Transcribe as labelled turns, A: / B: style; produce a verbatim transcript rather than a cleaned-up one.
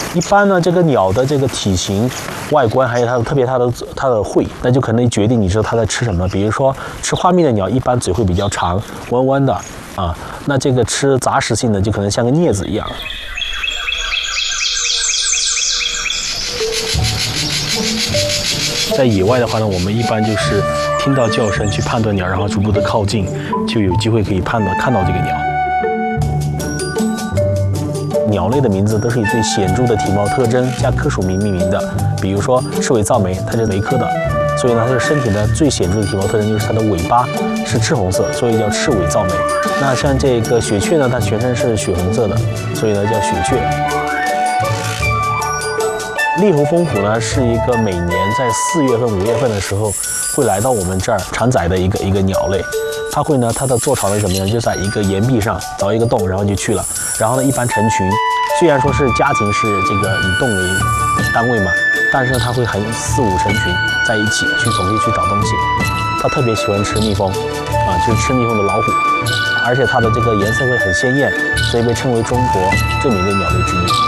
A: 一般呢，这个鸟的这个体型、外观，还有它的特别它的它的喙，那就可能决定你知道它在吃什么。比如说吃花蜜的鸟，一般嘴会比较长，弯弯的啊。那这个吃杂食性的，就可能像个镊子一样。在野外的话呢，我们一般就是听到叫声去判断鸟，然后逐步的靠近，就有机会可以判断看到这个鸟。鸟类的名字都是以最显著的体貌特征加科属名命名的。比如说赤尾噪眉，它是眉科的，所以呢，它的身体的最显著的体貌特征就是它的尾巴是赤红色，所以叫赤尾噪眉。那像这个雪雀呢，它全身是血红色的，所以呢叫雪雀。猎狐蜂虎呢，是一个每年在四月份、五月份的时候会来到我们这儿产崽的一个一个鸟类。它会呢，它的做巢是怎么样？就在一个岩壁上凿一个洞，然后就去了。然后呢，一般成群。虽然说是家庭是这个以洞为单位嘛，但是呢，它会很四五成群在一起去总会去找东西。它特别喜欢吃蜜蜂，啊，就是吃蜜蜂的老虎，而且它的这个颜色会很鲜艳，所以被称为中国最美丽鸟类之一。